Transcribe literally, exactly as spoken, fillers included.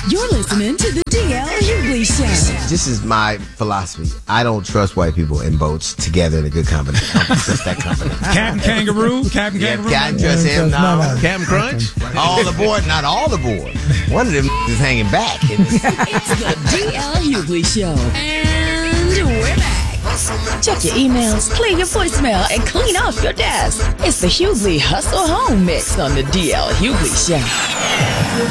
You're listening to the D L Hughley Show. This is my philosophy. I don't trust white people in boats together in a good company. I don't trust that company. Captain Kangaroo? Captain Yeah, Kangaroo? Captain trust him. No, No. no. Captain Crunch? All aboard, not all aboard. One of them is hanging back. It's the D L Hughley Show. And we're back. Check your emails, clear your voicemail, and clean off your desk. It's the Hughley Hustle Home Mix on the D L Hughley Show.